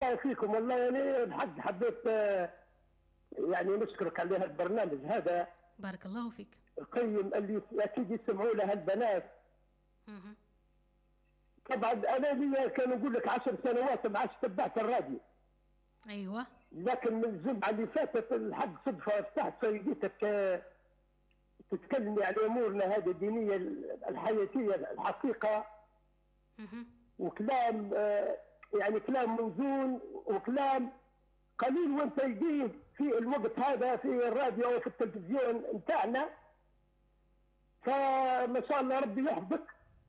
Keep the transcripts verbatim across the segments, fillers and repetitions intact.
الله فيكم. والله يعني بحق حبيت يعني نشكرك على هذا البرنامج هذا. بارك الله فيك. القيم اللي اكيد يسمعوا لها البنات. مه. طبعا انا لي كانوا يقول لك عشر سنوات ما عادش تبعت الراديو. ايوه. لكن من الجمعه اللي فاتت الحق صدفه فتحت فلقيتك تتكلمي على امورنا هذه الدينيه الحياتيه الحقيقه. مه. وكلام يعني كلام موزون وكلام قليل وانت يجيه في الوقت هذا في الراديو وفي التلفزيون نتاعنا. فما شاء الله ربي يحفظك.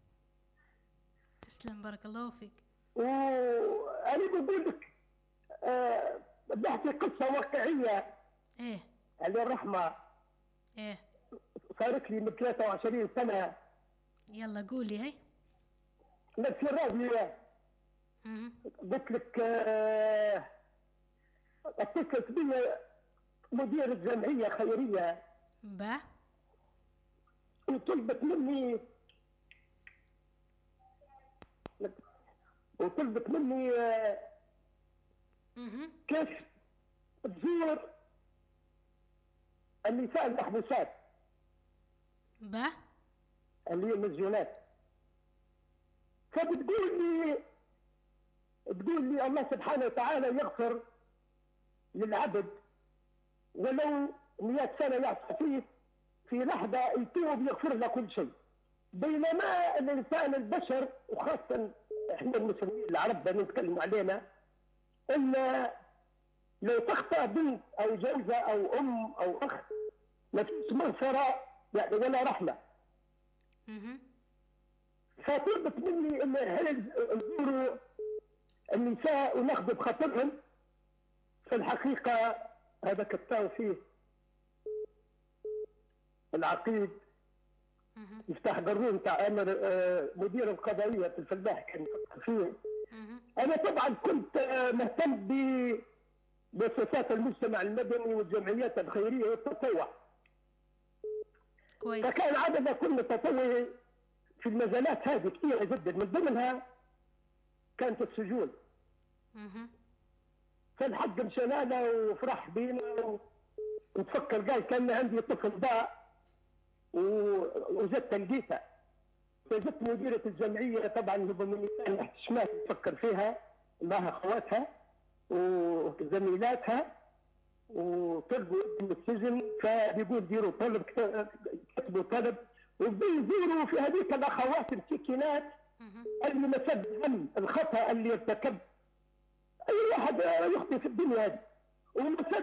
تسلم بارك الله فيك. وانا بقول لك أه بحكي قصه واقعيه. ايه على الرحمه. ايه صارت لي من ثلاثة وعشرين سنه. يلا قولي. هي نفس الراديو. قلت لك أه اتصلت بي مدير الجمعيه خيريه با وطلبت مني وطلبت مني كيف تزور النساء المحبوسات با اللي هي المسجونات. فبتقول لي تقول لي الله سبحانه وتعالى يغفر للعبد ولو مئة سنة يعصى فيه، في لحظة يتوب يغفر له كل شيء. بينما الإنسان البشر وخاصة احنا المسلمين العرب نتكلم علينا ان لو تخطأ بنت او زوجة او ام او اخ ما فيش مغفرة يعني ولا رحمة. فطلبت مني ان هل نزوروا النساء وناخذ بخاطرهم. في الحقيقة هذا كتاو فيه العقيد يفتح قرون تاع امر مدير القضائيه في الفلاح كان يفكر فيه. انا طبعا كنت مهتم بمؤسسات المجتمع المدني والجمعيات الخيريه والتطوع. كويس. فكان عدد كل تطوعي في المجالات هذه كثيره جدا، من ضمنها كانت السجون. فالحق مشينا له وفرح بينا ونتفكر قال كان عندي طفل ضاع وجدت لقيتها. فجت مديرة الجمعية طبعا من تحت الشمال تفكر فيها معها اخواتها وزميلاتها وطلبوا من السجن. فبيقول ديروا طلب كتبوا طلب وبيزوروا في هذيك الاخوات السكينات اللي مسد هم الخطا اللي ارتكب اي واحد يخطي في الدنيا هذه، ومسد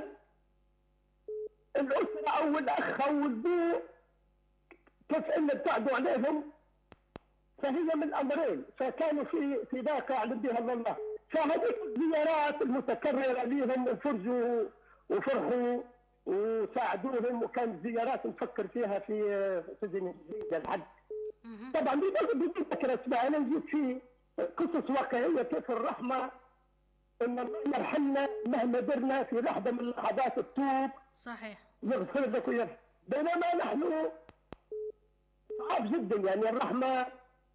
الاسره او الاخ او البو كيف ان ابتعدوا عليهم. فهي من امرين، فكانوا في في ذاك علم بها الله. فهذيك الزيارات المتكرره لهم فرجوا وفرحوا وساعدوهم، وكانت زيارات نفكر فيها في سجن الجيزه الحد. طبعا بدي ذكر اسماء، انا نجيب في قصص واقعيه كيف الرحمه ان الله يرحمنا مهما درنا في لحظه من لحظات التوب. صحيح. يغفر لك ويغفر. بينما نحن صعب جدا يعني الرحمه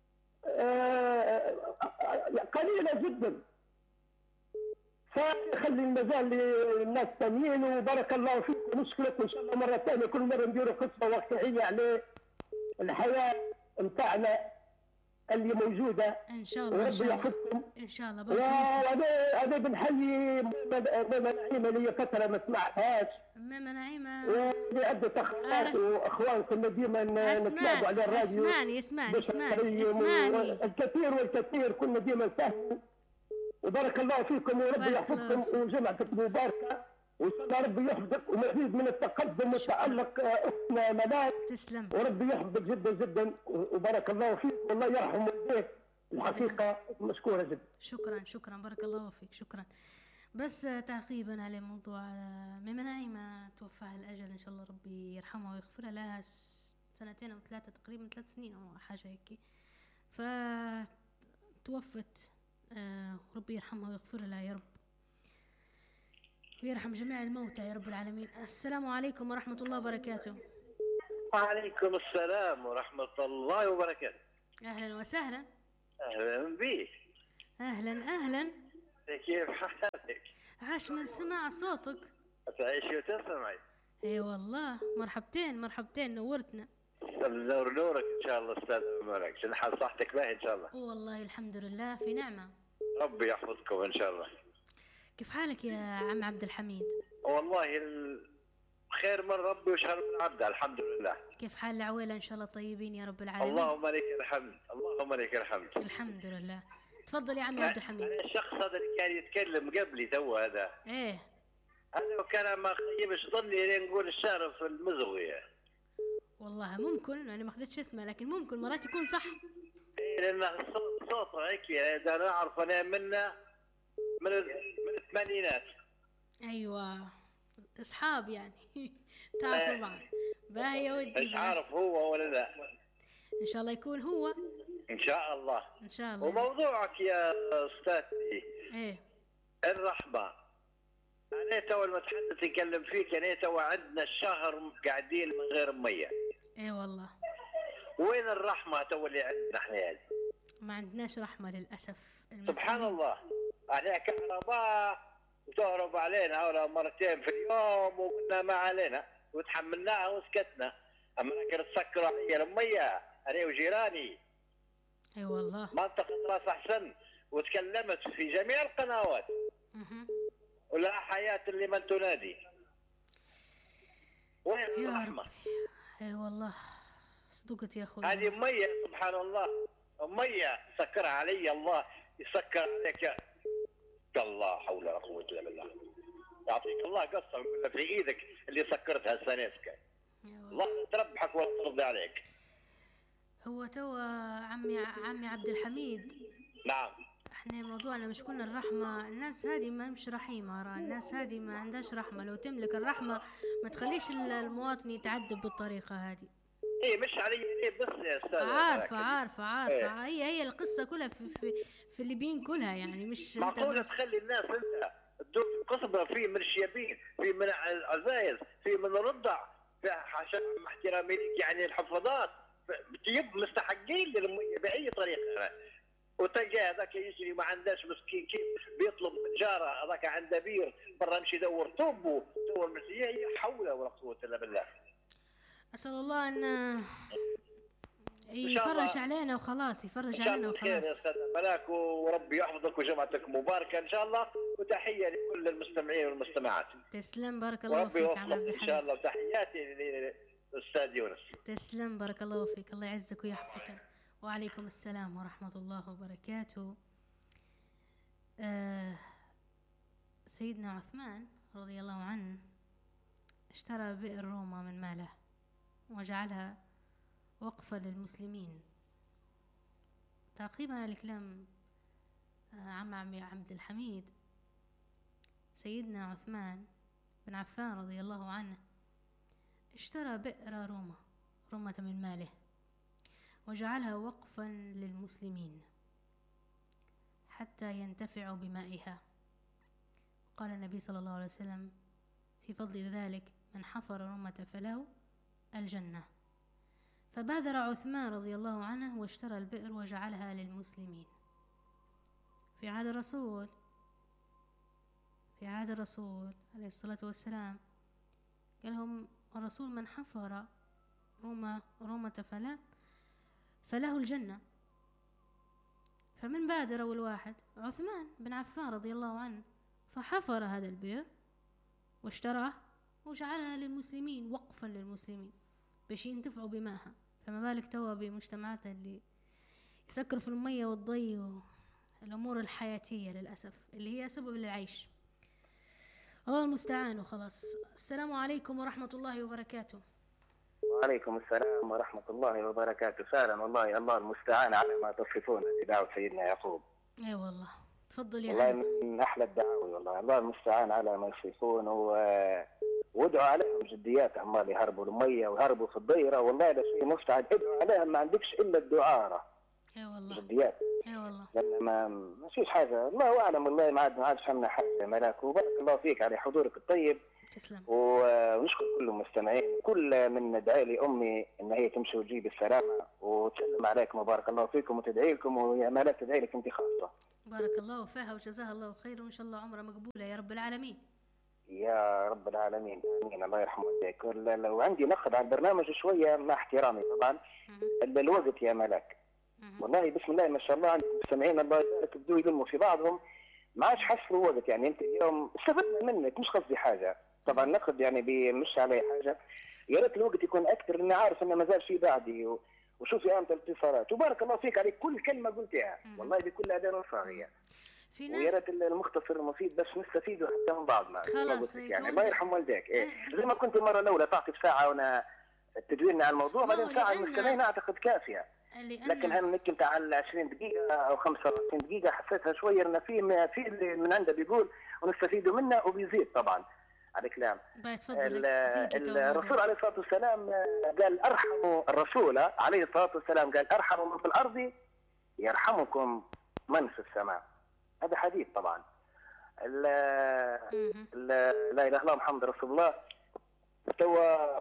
قليله جدا. فخلي المجال للناس الثانيين وبارك الله فيكم ونشكرك وان شاء الله مره ثانيه كل مره نديروا قصه واقعيه على الحياه نتاعنا اللي موجوده ان شاء الله. ان شاء الله ان شاء الله. بارك الله فيك. وانا بنحيي ماما نعيمه اللي فتره ما سمعتهاش. ماما نعيمه وعدة اخوات واخوان كنا ديما نتلاقوا على الراديو. اسمعني اسمعني اسمعني اسمعني الكثير والكثير كنا ديما نسهلوا. وبارك الله فيكم وربي يحفظكم وجمعتك مباركه وان شاء الله ربي يحفظك ومزيد من التقدم والتالق اختنا ملاك. تسلم. وربي يحفظك جدا جدا وبارك الله فيك والله يرحم والديك. الحقيقه مشكوره جدا. شكرا شكرا بارك الله فيك شكرا. بس تعقيبا على موضوع ماما نعيمة توفاها الأجل إن شاء الله ربي يرحمها ويغفرها، لها سنتين أو ثلاثة تقريبا ثلاث سنين أو حاجة هيك. فتوفت آه ربي يرحمها ويغفر لها يا رب ويرحم جميع الموتى يا رب العالمين. السلام عليكم ورحمة الله وبركاته. وعليكم السلام ورحمة الله وبركاته. أهلا وسهلا. أهلا بك. أهلا أهلا. كيف حالك؟ عاش من سمع صوتك. تعيشي وتسمعي. اي والله مرحبتين مرحبتين نورتنا. نور نورك ان شاء الله استاذ مالك، شنو حال صحتك باهي ان شاء الله؟ والله الحمد لله في نعمة. ربي يحفظكم ان شاء الله. كيف حالك يا عم عبد الحميد؟ والله خير من ربي وشهر من عبده الحمد لله. كيف حال العويلة ان شاء الله طيبين يا رب العالمين؟ اللهم لك الحمد، اللهم لك الحمد. الحمد لله. تفضل يا عمي عبد الحميد. أنا الشخص هذا اللي كان يتكلم قبلي تو هذا. ايه هذا كان ما خيبش ظني لين نقول الشارف المزوية. والله ممكن انا ما اخذتش اسمه لكن ممكن مرات يكون صح. ايه لان صوت صوته هيك يعني انا اعرف انا منه من من الثمانينات. ايوه اصحاب يعني تعرفوا بعض. باهي يا ودي. مش عارف هو ولا لا. ان شاء الله يكون هو. ان شاء الله. ان شاء الله. وموضوعك يا استاذتي ايه الرحمه. انا تو المتحدث يكلم فيك، انا تو عندنا الشهر قاعدين من غير ميه. ايه والله. وين الرحمه تو اللي عندنا احنا يعني؟ ما عندناش رحمه للاسف. سبحان الله. عليها كهرباء وتهرب علينا ولا مرتين في اليوم وقلنا ما علينا وتحملناها وسكتنا. اما لكن تسكروا علي الميه انا وجيراني. اي والله. منطقه راس حسن وتكلمت في جميع القنوات. اها. ولا حياه لمن تنادي. وين الرحمه؟ اي والله صدقت يا اخوي. هذه ميه سبحان الله، ميه سكرها علي الله يسكر عليك يا الله. حول ولا قوه الا بالله. يعطيك الله قصه ولا في ايدك اللي سكرتها سنتك. الله تربحك ولا ترضي عليك. هو تو عمي عمي عبد الحميد. نعم. احنا موضوعنا مش كنا الرحمه، الناس هذه ما مش رحيمه، راه الناس هذه ما عندهاش رحمه. لو تملك الرحمه ما تخليش المواطن يتعذب بالطريقه هذه. ايه مش علي ليه بس يا استاذ. عارفه عارفه عارفه. إيه؟ هي هي القصه كلها في في, في الليبيين كلها يعني مش معقوله تخلي الناس انت تدوق قصبه في من الشيابين، في من العزايز، في من الرضع، في عشان مع احترامي لك يعني الحفاظات بتجيب مستحقين للميه باي طريقه. وتلقى هذاك يجري ما عندهاش مسكين كيف بيطلب من جاره هذاك عنده بير برا يمشي يدور طوب ودور مسيحيه حول ولا قوه الا بالله. اسال الله ان يفرج علينا وخلاص، يفرج علينا وخلاص. خير يا استاذ ملاك وربي يحفظك وجمعتك مباركه ان شاء الله. وتحيه لكل المستمعين والمستمعات. تسلم بارك الله فيك عم عبد الحميد. ان شاء الله وتحياتي للاستاذ يونس. تسلم بارك الله فيك، الله يعزك ويحفظك. وعليكم السلام ورحمة الله وبركاته. آه سيدنا عثمان رضي الله عنه اشترى بئر روما من ماله وجعلها وقفا للمسلمين. تعقيبا على كلام آه عم عمي عبد الحميد، سيدنا عثمان بن عفان رضي الله عنه اشترى بئر روما رومة من ماله وجعلها وقفا للمسلمين حتى ينتفعوا بمائها. قال النبي صلى الله عليه وسلم في فضل ذلك: من حفر رمة فله الجنة. فبادر عثمان رضي الله عنه واشترى البئر وجعلها للمسلمين. في عهد الرسول في عهد الرسول عليه الصلاة والسلام قال لهم الرسول: من حفر رمة رمة فلا فله الجنة. فمن بادر أول واحد؟ عثمان بن عفان رضي الله عنه، فحفر هذا البئر واشتراه وجعلها للمسلمين وقفا للمسلمين باش ينتفعوا بماها. فما بالك توا بمجتمعاتنا اللي يسكروا في المية والضي والأمور الحياتية للأسف اللي هي سبب للعيش. الله المستعان وخلاص. السلام عليكم ورحمة الله وبركاته. وعليكم السلام ورحمة الله وبركاته. فعلا والله الله المستعان على ما تصفون بدعوة سيدنا يعقوب. اي والله تفضل يا والله من أحلى الدعاوي والله. الله المستعان على ما يصفون و... وادعوا عليهم جدياتهم اللي يهربوا المية ويهربوا في الضيرة. والله ده شيء مستعد. ادعوا عليهم ما عندكش إلا الدعاء. اي والله جديات. اي والله لأن ما ما فيش حاجة. الله أعلم والله ما عاد ما عادش فهمنا حاجة ملاك. وبارك الله فيك على حضورك الطيب. تسلم. ونشكر كل المستمعين. كل من ندعي لأمي إن هي تمشي وتجيب السلامة وتسلم عليكم وبارك الله فيكم وتدعي لكم ويا ملاك تدعي لك أنت خاصة. بارك الله فيها وجزاها الله خير، وإن شاء الله عمرها مقبولة يا رب العالمين. يا رب العالمين امين. الله يرحم والديك. لو عندي نقد على البرنامج شويه مع احترامي طبعا الوقت يا ملاك، والله بسم الله ما شاء الله عندكم مستمعين الله يبارك بدو يلموا في بعضهم ما عادش حصلوا وقت. يعني انت اليوم استفدنا منك مش قصدي حاجه طبعا نقد يعني مش علي حاجه، يا ريت الوقت يكون اكثر لاني عارف انه ما زال في بعدي و... وشوفي امتى الاتصالات وبارك الله فيك عليك كل كلمه قلتها والله بكل اذان صاغيه. في ناس ويا ريت المختصر المفيد بس نستفيدوا حتى من بعضنا. خلاص يعني الله يرحم والديك. إيه. زي ما كنت المره الاولى تعطي بساعه وانا تدويرنا على الموضوع بعدين ساعه المستمعين اعتقد كافيه. لكن هالنك نتاع عشرين دقيقه او خمسة وعشرين دقيقه حسيتها شويه ان في في اللي من عنده بيقول ونستفيدوا منه وبيزيد طبعا على كلام. الرسول عليه الصلاه والسلام قال ارحموا الرسول عليه الصلاه والسلام قال ارحموا من في الارض يرحمكم من في السماء. هذا حديث طبعا. لا لا اله الا الله محمد رسول الله. توا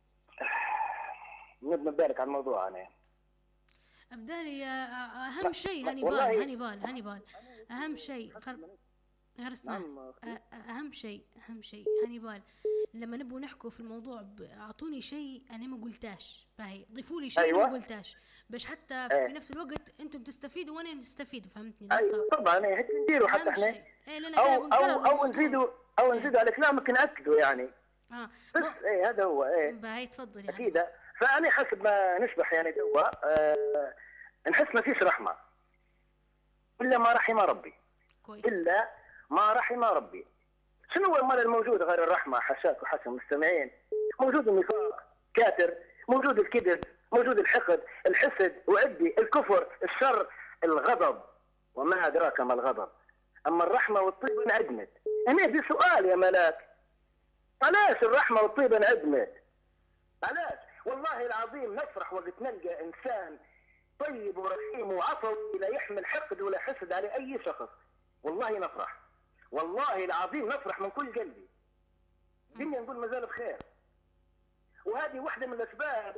نبدا نبارك على الموضوع. انا ابدالي اهم شيء هانيبال هانيبال هانيبال اهم شيء غير اسمع اهم شيء اهم شيء هانيبال لما نبغوا نحكوا في الموضوع اعطوني شيء انا ما قلتاش باهي ضيفوا لي شيء أيوة. انا ما قلتاش باش حتى في أه. نفس الوقت انتم تستفيدوا وانا نستفيد فهمتني. ايوه طبعا هيك نديروا حتى احنا إيه او او او نزيدوا او نزيدوا على كلامك ناكدوا يعني اه بس ايه هذا هو ايه باهي تفضلي اكيد. فانا حسب ما نشبح يعني توا آه نحس ما فيش رحمه الا ما رحم ربي كويس. الا ما رحم ربي. شنو هو المال الموجود غير الرحمه؟ حشاك وحشا المستمعين موجود النفاق كاتر، موجود الكذب، موجود الحقد، الحسد وعدي، الكفر، الشر، الغضب، وما ادراك ما الغضب. اما الرحمه والطيبه انعدمت. هنا في سؤال يا ملاك، علاش الرحمه والطيبه انعدمت؟ علاش؟ والله العظيم نفرح وقت نلقى انسان طيب ورحيم وعفوي لا يحمل حقد ولا حسد على اي شخص. والله نفرح، والله العظيم نفرح من كل قلبي. دنيا نقول مازال بخير. وهذه واحده من الاسباب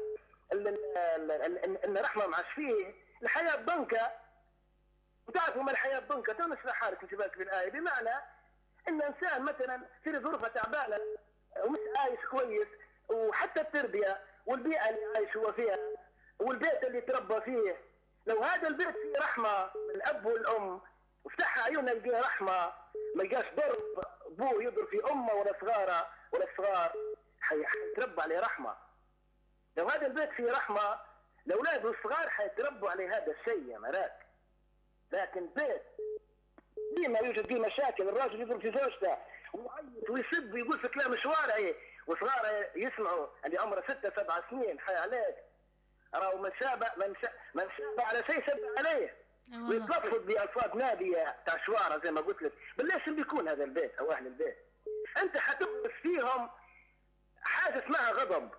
ان الرحمه ما عادش فيه. الحياه ضنكه. وتعرفوا ما الحياه ضنكه؟ تو نشرحها لك انتباهك بالايه. بمعنى ان انسان مثلا في ظروفه تعبانه ومش عايش كويس، وحتى التربيه والبيئه اللي عايش هو فيها والبيت اللي تربى فيه، لو هذا البيت فيه رحمه من الاب والام وفتح عيونه يلقى رحمه، ما يلقاش ضرب ابوه يضرب في امه ولا صغاره ولا صغار، حيتربى عليه رحمه. لو هذا البيت فيه رحمه الاولاد والصغار حيتربوا على هذا الشيء يا ملاك. لكن بيت ديما يوجد فيه مشاكل، الراجل يضرب في زوجته ويعيط ويسب ويقول في كلام شوارعي وصغار يسمعوا اللي عمره ستة سبع سنين حي عليك راهو من شاب من شاب من شاب على شيء سب عليه ويتلفظ بألفاظ نابية تاع شوارع زي ما قلت لك. بالله شنو بيكون هذا البيت او اهل البيت؟ انت حتغرس فيهم حاجه اسمها غضب.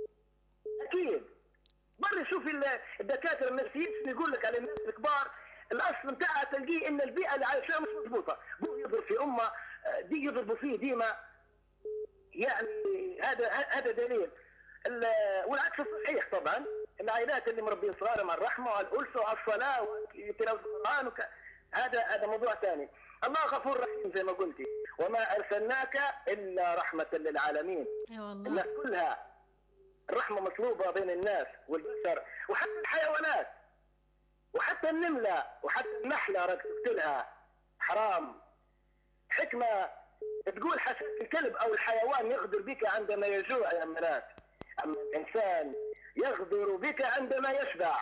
اكيد بري شوفي الدكاتره النفسيين يقول لك على الناس الكبار الاصل نتاعها تلقيه ان البيئه اللي عايشها مش مضبوطه، ابوه يضرب في امه، دي يضربوا فيه ديما، يعني هذا هذا دليل. والعكس صحيح طبعا. العائلات اللي مربين صغار مع الرحمه والالفه والصلاه وتلاوه القران وك... هذا هذا موضوع ثاني. الله غفور رحيم زي ما قلتي، وما ارسلناك الا رحمه للعالمين. اي والله الناس كلها الرحمه مطلوبه بين الناس والبشر وحتى الحيوانات وحتى النمله وحتى النحله راك تقتلها حرام. حكمه تقول حتى الكلب او الحيوان يغدر بك عندما يجوع يا ملاك، اما الانسان يغدر بك عندما يشبع.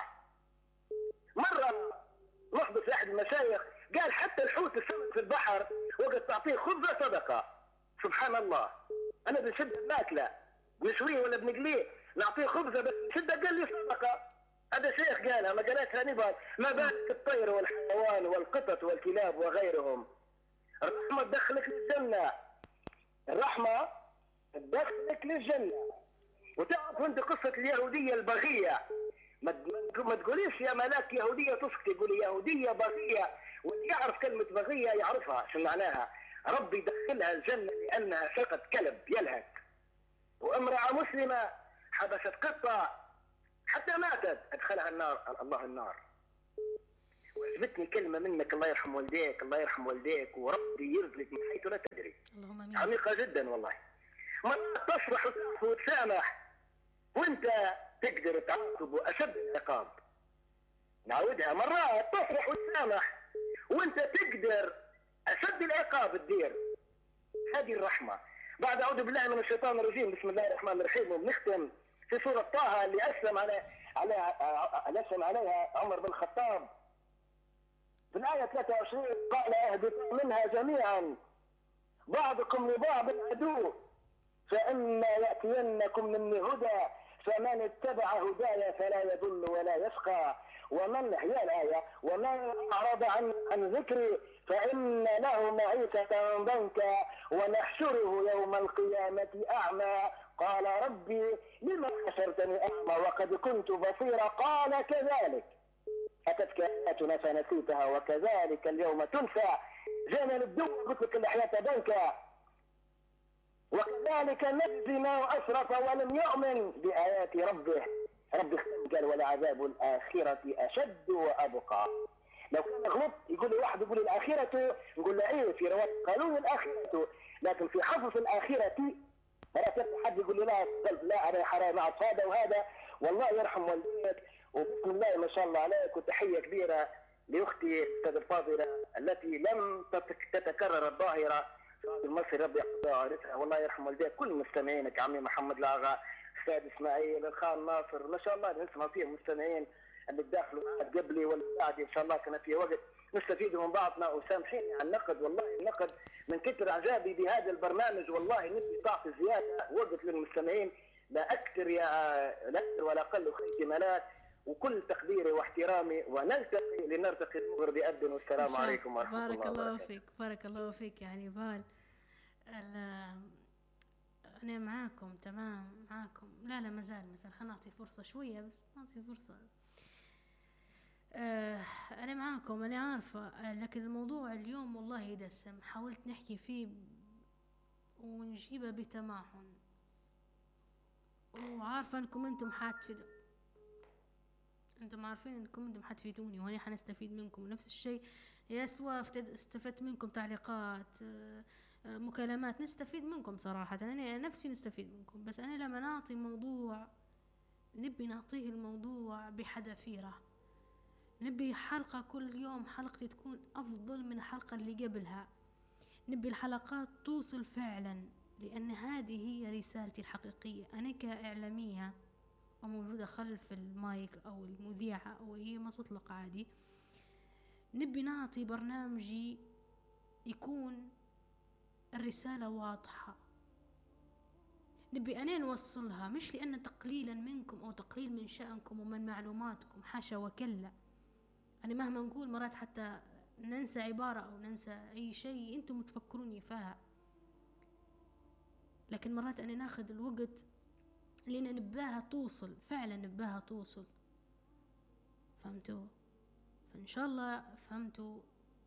مره محدث احد المشايخ قال حتى الحوت السمك في البحر وقد تعطيه خبزه صدقه. سبحان الله. انا بنشد الماكله نشويه ولا بنقليه نعطيه خبزه بس نشد قال لي صدقه. هذا شيخ قالها ما قالتها نبال. ما بالك الطير والحيوان والقطط والكلاب وغيرهم. الرحمه تدخلك للجنه. الرحمه تدخلك للجنه. وتعرف انت قصه اليهوديه البغيه، ما تقوليش يا ملاك يهوديه تسكتي، قولي يهوديه بغيه. واللي يعرف كلمه بغيه يعرفها شو معناها. ربي يدخلها الجنه لانها سقط كلب يلهك. وامراه مسلمه حبست قطه حتى ماتت ادخلها النار الله النار. وعجبتني كلمه منك، الله يرحم والديك الله يرحم والديك وربي يرزقك من حيث لا تدري. اللهم امين. عميقه جدا والله. مرات تشرح وتعفو وتسامح وانت تقدر تعاقب اشد العقاب. نعودها، مرات تفرح وتسامح وانت تقدر اشد العقاب تدير. هذه الرحمه. بعد اعوذ بالله من الشيطان الرجيم، بسم الله الرحمن الرحيم، وبنختم في سوره طه اللي اسلم على على اسلم عليها عمر بن الخطاب في الايه ثلاثة وعشرين، قال اهبطوا منها جميعا بعضكم لبعض عدو فاما ياتينكم مني هدى فمن اتبع هداي فلا يضل ولا يشقى ومن هي الآية ومن أعرض عن عن ذكري فإن له معيشة ضنكا ونحشره يوم القيامة أعمى قال ربي لما حشرتني أعمى وقد كنت بصيرا قال كذلك أتتك آياتنا فنسيتها وكذلك اليوم تنسى. جانا للدنيا قلت لك الحياة ضنكا وكذلك نجزي ما أسرف ولم يؤمن بآيات ربه. رب اختم قال ولعذاب الآخرة أشد وأبقى. لو كان غلط يقول لي واحد يقول لي الآخرة، نقول له إيه في رواية قانون الآخرة، لكن في حفظ الآخرة لا حد يقول لي لا لا أنا حرام أعرف هذا وهذا. والله يرحم والديك وبسم الله ما شاء الله عليك، وتحية كبيرة لأختي الأستاذة الفاضلة التي لم تتكرر الظاهرة المصري ربي يحفظها. والله يرحم والديك كل مستمعينك عمي محمد لاغا، استاذ اسماعيل، الخان ناصر، ما شاء الله نسمع فيه مستمعين اللي داخلوا قبلي واللي بعدي ان شاء الله كان في وقت نستفيد من بعضنا. وسامحيني على النقد، والله النقد من كثر اعجابي بهذا البرنامج والله نبي تعطي زياده وقت للمستمعين لا اكثر يا لا اكثر ولا اقل احتمالات، وكل تقديري واحترامي ونلتقي لنرتقي المغرب بأد. والسلام عليكم ورحمه الله وبركاته. بارك الله فيك بارك الله فيك يا هنيفال. أنا معاكم تمام معاكم. لا لا مازال مازال خلنا نعطي فرصة شوية بس نعطي فرصة. آه أنا معاكم أنا عارفة، آه لكن الموضوع اليوم والله دسم، حاولت نحكي فيه ونجيبه بتمعن وعارفة أنكم أنتم حتفيدوا، أنتم عارفين أنكم أنتم حتفيدوني وأنا حنستفيد منكم. ونفس الشيء يا سوا استفدت منكم تعليقات آه مكالمات نستفيد منكم صراحة. أنا نفسي نستفيد منكم، بس أنا لما نعطي موضوع نبي نعطيه الموضوع بحذافيره، نبي حلقة كل يوم حلقتي تكون أفضل من الحلقة اللي قبلها، نبي الحلقات توصل فعلا، لأن هذه هي رسالتي الحقيقية. أنا كإعلامية وموجودة خلف المايك أو المذيعة أو هي ما تطلق عادي، نبي نعطي برنامجي يكون الرسالة واضحة، نبي أنا نوصلها، مش لأن تقليلا منكم أو تقليل من شأنكم ومن معلوماتكم، حاشا وكلا. يعني مهما نقول مرات حتى ننسى عبارة أو ننسى أي شيء أنتم تفكروني فيها، لكن مرات أنا ناخذ الوقت لأن نباها توصل فعلا، نباها توصل. فهمتوا؟ فإن شاء الله فهمتوا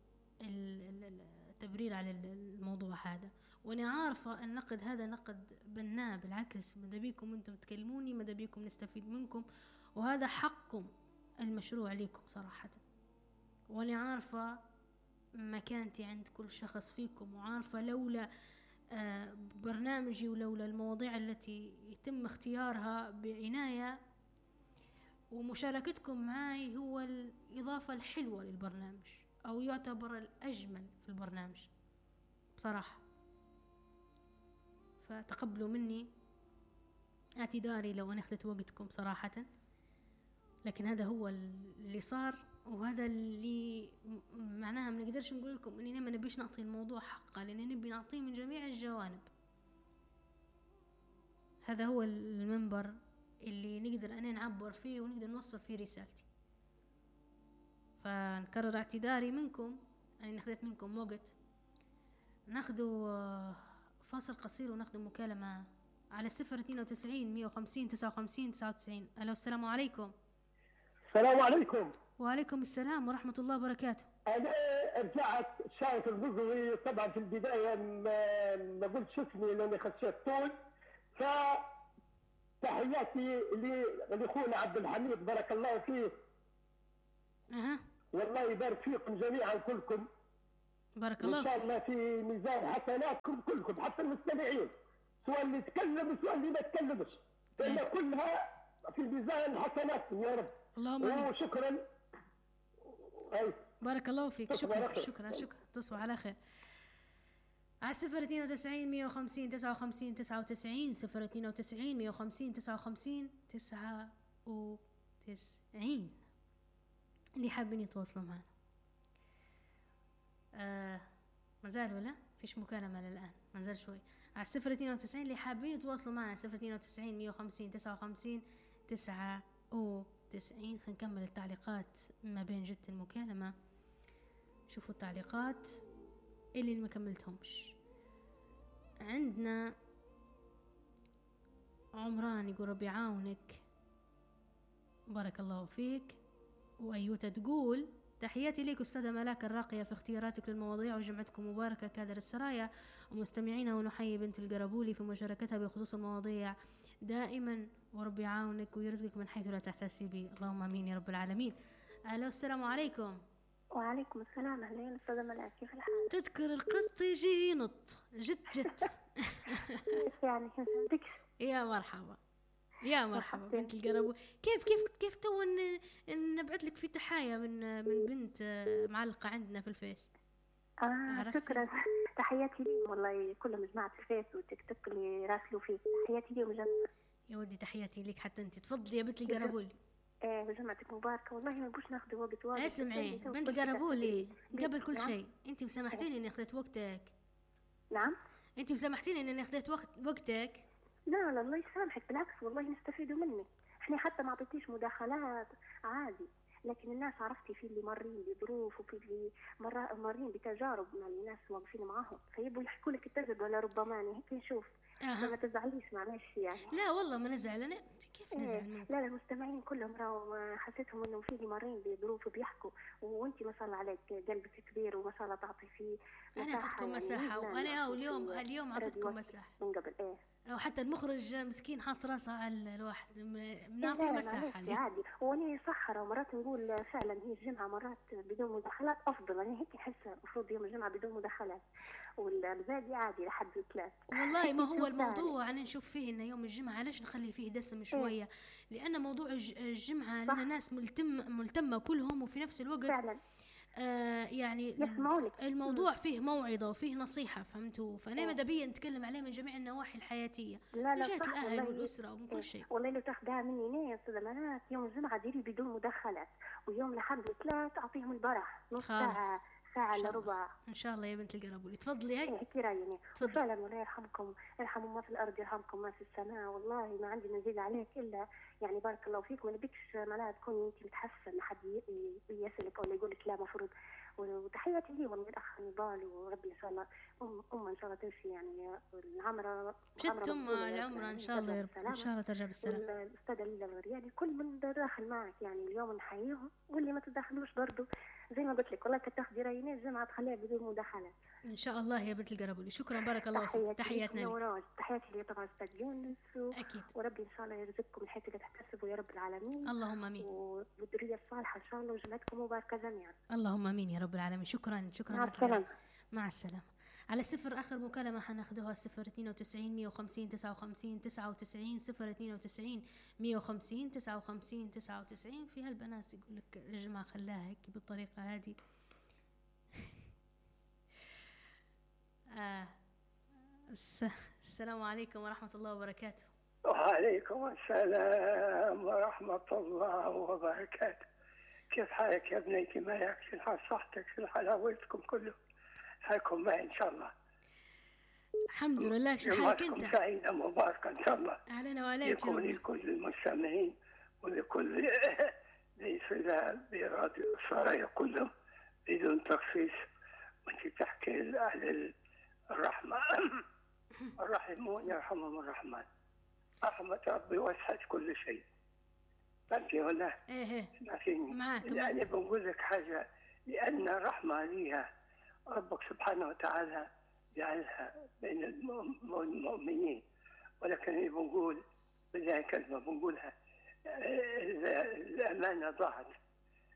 التبرير على الموضوع هذا. وانا عارفة النقد هذا نقد بناء، بالعكس ماذا بيكم انتم تكلموني، ماذا بيكم نستفيد منكم، وهذا حقكم المشروع ليكم صراحة. وانا عارفة مكانتي عند كل شخص فيكم، وعارفة لولا آه برنامجي ولولا المواضيع التي يتم اختيارها بعناية ومشاركتكم معي هو الإضافة الحلوة للبرنامج، أو يعتبر الأجمل في البرنامج بصراحة. فتقبلوا مني اعتذاري لو أنا أخذت وقتكم صراحة، لكن هذا هو اللي صار، وهذا اللي معناها ما نقدرش نقول لكم إننا ما نبيش نعطي الموضوع حقه، لأن نبي نعطيه من جميع الجوانب. هذا هو المنبر اللي نقدر أنا نعبر فيه ونقدر نوصل فيه رسالتي. فنكرر اعتذاري منكم أني أخذت منكم وقت. ناخذوا فاصل قصير وناخذوا مكالمة على صفر اثنين وتسعين مية وخمسين تسعة وخمسين تسعة وتسعين. ألو السلام عليكم. السلام عليكم. وعليكم السلام ورحمة الله وبركاته. أنا رجعت شايف البزوي طبعا في البداية ما قلت شو اسمي لأني خشيت طول، فتحياتي لأخونا عبد الحميد بارك الله فيه. أها. والله يبارك فيكم جميعا كلكم. بارك الله ان شاء فيك. الله في ميزان حسناتكم كلكم، حتى المستمعين، سواء اللي يتكلم سواء اللي ما يتكلمش، لان إيه. كلها في ميزان حسناتكم يا رب. اللهم امين. وشكرا. أي. بارك الله فيك. تصبح على شكرا خير. شكرا شكرا. تصبح على خير. على صفر اثنين وتسعين مية وخمسين تسعة وخمسين تسعة وتسعين، صفر اثنين وتسعين مية وخمسين تسعة وخمسين تسعة وتسعين اللي حابين يتواصلوا معنا. آه ما زال ولا فيش مكالمة للآن؟ ما زال شوي. على صفر اثنين وتسعين اللي حابين يتواصلوا معنا، صفر اثنين وتسعين مية وخمسين تسعة وخمسين تسعة وتسعين. خلينا نكمل التعليقات ما بين جت المكالمة. شوفوا التعليقات اللي ما كملتهمش. عندنا عمران يقول ربي يعاونك، بارك الله فيك. وأيوتا تقول تحياتي لك أستاذة ملاك الراقية في اختياراتك للمواضيع، وجمعتكم مباركة كادر السرايا ومستمعينا، ونحيي بنت القربولي في مشاركتها بخصوص المواضيع دائما، وربي يعاونك ويرزقك من حيث لا تحتسبي. اللهم امين يا رب العالمين. أهلا والسلام عليكم. وعليكم السلام. أهلين أستاذة ملاك، كيف الحال؟ تذكر القط يجي ينط جت جت. يعني ما فهمتكش. يا مرحبا يا مرحبا بنت القربو. كيف كيف كيف تو نبعث لك في تحايا من من بنت معلقة عندنا في الفيس. آه شكرا. تحياتي لهم والله، كلهم جماعة الفيس والتيك توك اللي راسلوا فيه، تحياتي لهم جميعا. يا ودي تحياتي لك حتى انت. تفضلي يا بنت القربولي. ايه جمعتك مباركة والله، ما نبوش ناخذ وقت واجد. اسمعي بنت القربولي، قبل كل شيء انت مسامحتيني اني اخذت وقتك؟ نعم انت مسامحتيني اني اخذت وقت وقتك؟ لا لا الله يسامحك، بالعكس والله نستفيدوا منك. احنا حتى ما عطيتيش مداخلات عادي، لكن الناس عرفتي في اللي مارين بظروف وفي اللي مرا مارين بتجارب مع الناس واقفين معاهم، فيبوا يحكوا لك التجربة. لربما انا هيك نشوف. أه. ما تزعليش معلش يعني. لا والله ما نزعل. انا كيف نزعل إيه. منك؟ لا لا المستمعين كلهم راهو حسيتهم انهم في اللي مارين بظروف بيحكوا، وانت ما شاء الله عليك قلبك كبير وما شاء الله تعطي فيه مساحة. انا اعطيتكم يعني مساحة، وانا اليوم اليوم اعطيتكم مساحة من قبل. ايه وحتى المخرج مسكين حاط راسه على الواحد، بنعطيه إيه مساحة يعني عادي. وانا صحرا مرات نقول فعلا هي الجمعة مرات بدون مداخلات افضل، انا هيك احسها المفروض يوم الجمعة بدون مداخلات، والباقي عادي لحد ثلاث. والله ما هو الموضوع انا نشوف فيه ان يوم الجمعة علاش نخلي فيه دسم شوية؟ لان موضوع الجمعة لنا ناس ملتم ملتمة كلهم، وفي نفس الوقت فعلا آه يعني يسمعونك. الموضوع فيه موعظة وفيه نصيحة، فهمتوا؟ فأنا ماذا بي نتكلم عليه من جميع النواحي الحياتية، لا لا من جهة صح الأهل والله. والأسرة ومن كل شيء. والله لو تاخدها مني انا يا استاذة ملاك، يوم الجمعة ديري بدون مداخلات، ويوم الأحد والثلاث أعطيهم البرح نص ساعة ساعة الا ربع ان شاء الله يا بنت القربولي. تفضلي هاي. هيك رايني فعلا. والله يرحمكم، يرحموا ما في الارض يرحمكم ما في السماء. والله ما عندي مزيد عليك الا يعني بارك الله فيك. ما نبيكش ملاك تكوني انت متحسن حد يسالك ولا يقول لك لا مفروض. وتحياتي لي والله الاخ نضال، وربي ان شاء الله ام ام ان شاء الله تمشي يعني العمره شت ام العمره ان شاء الله يا رب، ان شاء الله ترجع بالسلام. الاستاذه ليلى الغرياني كل من داخل معك يعني اليوم نحييهم، واللي ما تدخلوش برضه زي ما قلت لك والله كتاخدي راينا الجمعه تخليها بدون مداخلات ان شاء الله يا بنت القربولي. شكرا بارك الله فيك. تحياتنا لك. تحياتي لي طبعا استاذ يونس اكيد، وربي ان شاء الله يرزقكم حيث لا تحتسبوا يا رب العالمين. اللهم امين. والذريه الصالحه ان شاء الله وجمعتكم مباركه جميعا. اللهم امين يا رب العالمين. شكرا شكرا. مع السلامه. مع السلامه. على صفر آخر مكالمة حناخدوها صفر اثنين وتسعين مية وخمسين تسعة وخمسين تسعة وتسعين، صفر اثنين وتسعين مية وخمسين تسعة وخمسين تسعة وتسعين. في هالبنات يقول لك يا جماعة خلاها هيك بالطريقة هذه. آه. السلام عليكم ورحمة الله وبركاته. وعليكم السلام ورحمة الله وبركاته. كيف حالك يا بنيتي؟ ما يكفي حال صحتك في حلاوتكم كله. حالكم معي إن شاء الله. الحمد لله. شو حالك أنت؟ سعيدة مباركة إن شاء الله. علينا وعليك. لكم ولكل المستمعين ولكل ضيف براديو السرايا كلهم بدون تخصيص. وأنت تحكي على الرحمة الراحمون يرحمهم الرحمن. رحمة ربي وسعت كل شيء. فهمتي ولا؟ إيه إيه. معك. يعني بنقول لك حاجة، لأن الرحمة ليها ربك سبحانه وتعالى جعلها بين المؤمنين، ولكن بنقول بالله كلمة بنقولها، الأمانة ضاعت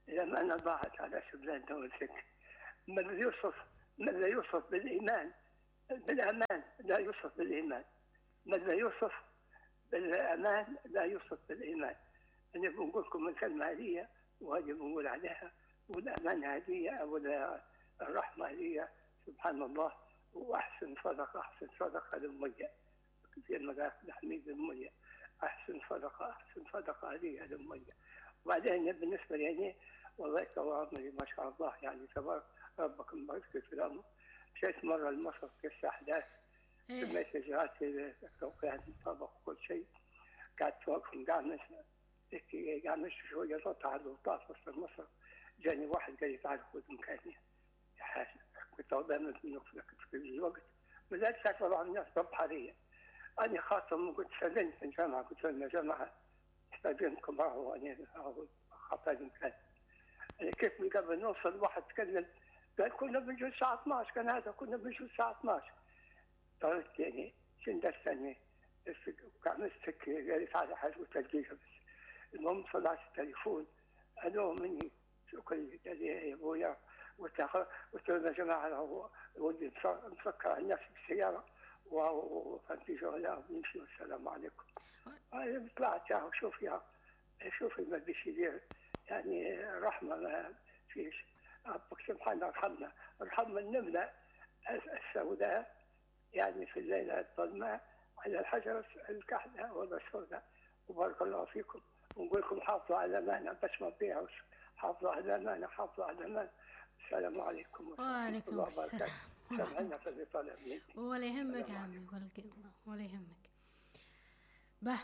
الأمانة ضاعت على بلادنا والفكر. من لا يوصف من لا يوصف بالإيمان بالأمان لا يوصف بالإيمان، من لا يوصف بالأمان لا يوصف بالإيمان. أنا بنقول لكم الكلمة هذه وهذه بنقول عليها، والأمانة هذه أو الرحمة هذه سبحان الله. وأحسن صدقة أحسن صدقة للمية في المذاق الحميد المية، أحسن صدقة أحسن صدقة هذه للمية. وبعدين بالنسبة لي والله توامري ما شاء الله يعني تبارك ربكم مبارك في الأمر. مشيت مرة لمصر في أحداث سميت جهاتي توقيع المطابق وكل شيء، قعدت واقف قاعد قاعد مشي شوية طلعت على الوطاس وسط مصر، جاني واحد قال لي تعال خذ مكاني يا حاج. كنت دائما في الوقت ما زالت طبعا الناس بحرية. أنا خاطر قلت سلمت في الجامعة، قلت لهم يا جماعة استاذنكم راهو أنا خاطر مكان. أنا كيف من قبل نوصل واحد تكلم قال كنا بنجوا الساعة اثناعش، كان هذا كنا بنجوا الساعة اثناعش. قلت يعني شن درسني مسك قال لي تعال حاج قلت دقيقة بس. المهم طلعت التليفون ألو مني شكرا قال لي يا أبويا. قلت لهم يا جماعة راهو ولدي مسكر على نفسي بالسيارة وفي شغلة ونمشي والسلام عليكم. أنا طلعت يا شوف يا شوف ما بيش يدير يعني رحمة ما فيش. ربك سبحانه ارحمنا ارحمنا النملة السوداء يعني في الليلة الظلماء على الحجر الكحلة ولا السوداء. وبارك الله فيكم ونقول لكم حافظوا على الأمانة باش ما تضيعوش، حافظوا على الأمانة حافظوا على الأمانة. السلام عليكم وعليكم الله السلام. سامحنا في اللي طالع مني. ولا يهمك يا عمي ولا يهمك. به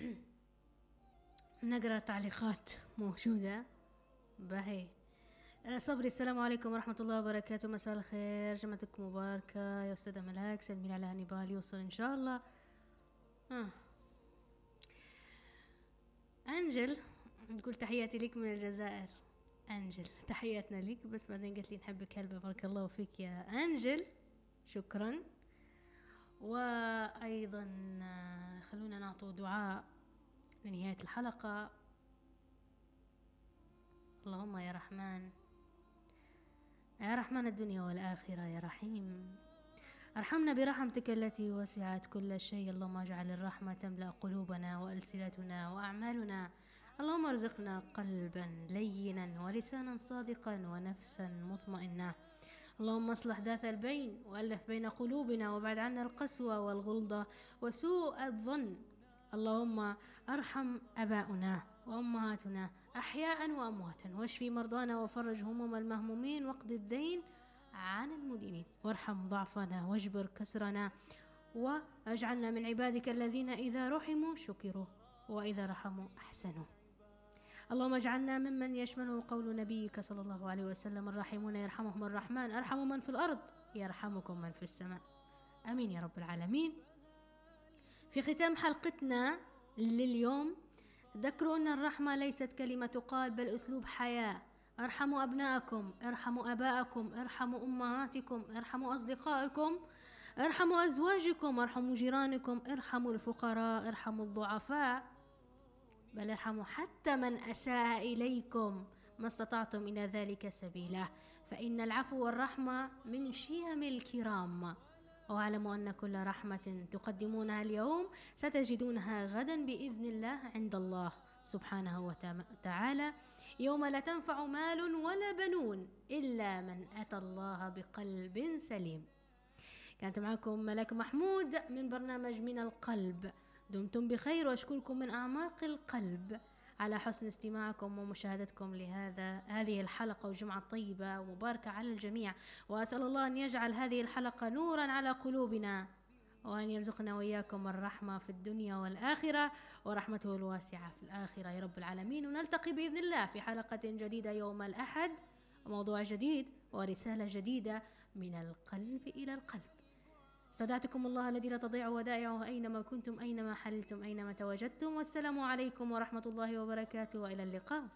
نقرأ تعليقات موجودة. بهي صبري السلام عليكم ورحمة الله وبركاته، مساء الخير جمعتكم مباركة يا أستاذة ملاك، سلمين على هانيبال يوصل إن شاء الله. آه. أنجل نقول تحياتي لك من الجزائر. أنجل تحياتنا لك، بس بعدين قلت لي نحبك هلبة. بارك الله فيك يا أنجل، شكرا. وأيضا خلونا نعطوا دعاء لنهاية الحلقة. اللهم يا رحمن يا رحمن الدنيا والآخرة يا رحيم ارحمنا برحمتك التي وسعت كل شيء. اللهم اجعل الرحمة تملأ قلوبنا وألسنتنا وأعمالنا. اللهم ارزقنا قلبا لينا ولسانا صادقا ونفسا مطمئنة. اللهم اصلح ذات البين وألف بين قلوبنا وابعد عنا القسوة والغلظة وسوء الظن. اللهم ارحم أباؤنا وأمهاتنا أحياء وأمواتا، واشفي مرضانا وفرج هموم المهمومين واقض الدين عن المدينين، وارحم ضعفنا واجبر كسرنا، واجعلنا من عبادك الذين إذا رحموا شكروا وإذا رحموا أحسنوا. اللهم اجعلنا ممن يشمله قول نبيك صلى الله عليه وسلم الراحمون يرحمهم الرحمن ارحموا من في الأرض يرحمكم من في السماء. أمين يا رب العالمين. في ختام حلقتنا لليوم تذكروا أن الرحمة ليست كلمة تقال بل أسلوب حياة. ارحموا أبنائكم، ارحموا أباءكم، ارحموا أمهاتكم، ارحموا أصدقائكم، ارحموا أزواجكم، ارحموا جيرانكم، ارحموا الفقراء، ارحموا الضعفاء، بل ارحموا حتى من أساء إليكم ما استطعتم إلى ذلك سبيلا، فإن العفو والرحمة من شيم الكرام. واعلموا أن كل رحمة تقدمونها اليوم ستجدونها غدا بإذن الله عند الله سبحانه وتعالى يوم لا تنفع مال ولا بنون إلا من أتى الله بقلب سليم. كانت معكم ملاك محمود من برنامج من القلب. دمتم بخير وأشكركم من أعماق القلب على حسن استماعكم ومشاهدتكم لهذا هذه الحلقة، وجمعة طيبة ومباركة على الجميع. وأسأل الله أن يجعل هذه الحلقة نورا على قلوبنا، وأن يرزقنا وإياكم الرحمة في الدنيا والآخرة ورحمته الواسعة في الآخرة يا رب العالمين. ونلتقي بإذن الله في حلقة جديدة يوم الأحد، موضوع جديد ورسالة جديدة من القلب إلى القلب. استودعتكم الله الذي لا تضيع ودائعه أينما كنتم أينما حللتم أينما تواجدتم. والسلام عليكم ورحمة الله وبركاته، وإلى اللقاء.